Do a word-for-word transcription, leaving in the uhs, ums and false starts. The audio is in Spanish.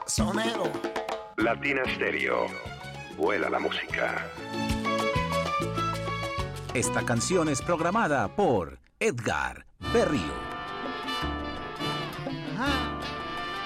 Sonero. Latina Stereo. Vuela la música. Esta canción es programada por Edgar Berrío. Ajá.